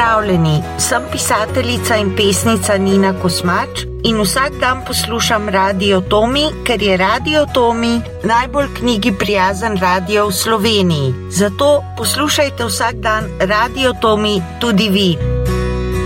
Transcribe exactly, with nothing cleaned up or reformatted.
Pozdravljeni, sem pisateljica in pesnica Nina Kosmač in vsak dan poslušam Radio Tomi, ker je Radio Tomi najbolj knjigi prijazen radio v Sloveniji. Zato poslušajte vsak dan Radio Tomi tudi vi.